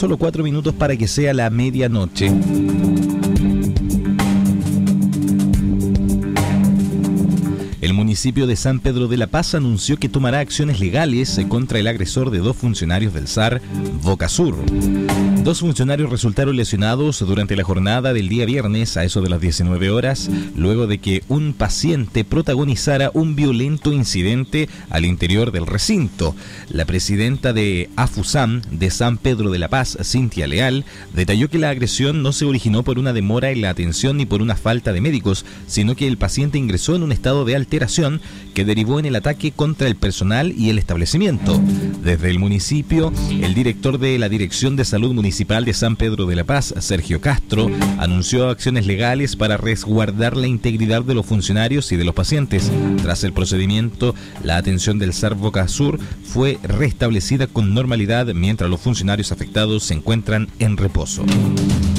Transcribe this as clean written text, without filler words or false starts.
solo 4 minutos para que sea la medianoche. El municipio de San Pedro de la Paz anunció que tomará acciones legales contra el agresor de 2 funcionarios del SAR Vocasur. 2 funcionarios resultaron lesionados durante la jornada del día viernes a eso de las 19 horas, luego de que un paciente protagonizara un violento incidente al interior del recinto. La presidenta de AFUSAM de San Pedro de la Paz, Cintia Leal, detalló que la agresión no se originó por una demora en la atención ni por una falta de médicos, sino que el paciente ingresó en un estado de alteración que derivó en el ataque contra el personal y el establecimiento. Desde el municipio, el director de la Dirección de Salud Municipal de San Pedro de la Paz, Sergio Castro, anunció acciones legales para resguardar la integridad de los funcionarios y de los pacientes. Tras el procedimiento, la atención del SAR Vocasur fue restablecida con normalidad mientras los funcionarios afectados se encuentran en reposo.